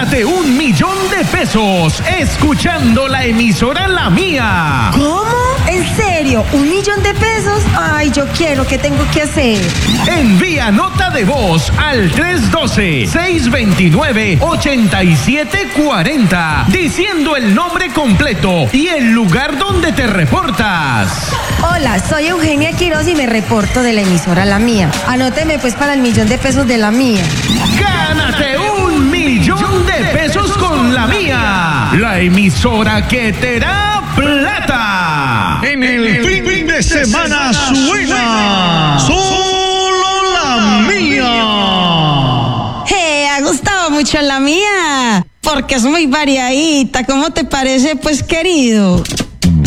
Gánate 1.000.000 pesos escuchando la emisora La Mía. ¿Cómo? ¿En serio? ¿1.000.000 pesos? Ay, yo quiero. ¿Qué tengo que hacer? Envía nota de voz al 312-629-8740 diciendo el nombre completo y el lugar donde te reportas. Hola, soy Eugenia Quiroz y me reporto de la emisora La Mía. Anóteme pues para el 1.000.000 pesos de La Mía. ¡Gánate 1.000.000 pesos con La Mía! La emisora que te da plata. En el fin de semana suena solo La Mía. Ha gustado mucho La Mía, porque es muy variadita. ¿Cómo te parece, pues, querido?